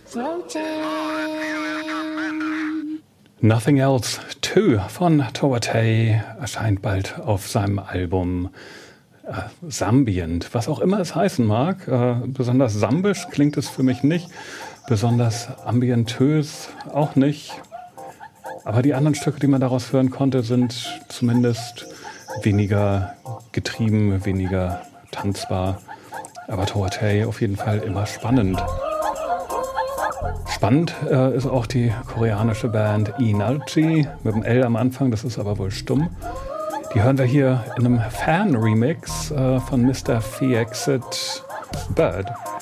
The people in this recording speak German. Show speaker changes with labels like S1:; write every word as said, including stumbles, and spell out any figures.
S1: Nothing Else two von Towatay erscheint bald auf seinem Album äh, Sambient, was auch immer es heißen mag. Äh, besonders sambisch klingt es für mich nicht, besonders ambientös auch nicht. Aber die anderen Stücke, die man daraus hören konnte, sind zumindest weniger getrieben, weniger tanzbar. Aber Towatay auf jeden Fall immer spannend. Spannend äh, ist auch die koreanische Band Inalchi mit dem L am Anfang, das ist aber wohl stumm. Die hören wir hier in einem Fan-Remix äh, von Mister Fexit Bird.